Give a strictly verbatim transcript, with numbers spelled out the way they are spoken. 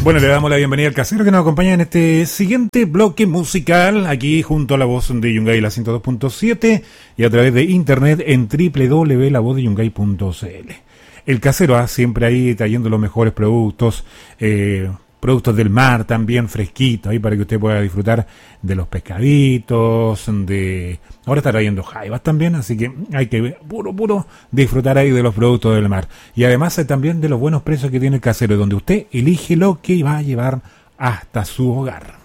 Bueno, le damos la bienvenida al casero que nos acompaña en este siguiente bloque musical, aquí junto a la voz de Yungay, la ciento dos punto siete, y a través de internet en doble u doble u doble u punto la voz de yungay punto c l. El casero, ah, siempre ahí trayendo los mejores productos, eh, productos del mar también fresquitos, ahí para que usted pueda disfrutar de los pescaditos, de... Ahora está trayendo jaivas también, así que hay que puro, puro disfrutar ahí de los productos del mar. Y además eh, también de los buenos precios que tiene el casero, donde usted elige lo que va a llevar hasta su hogar.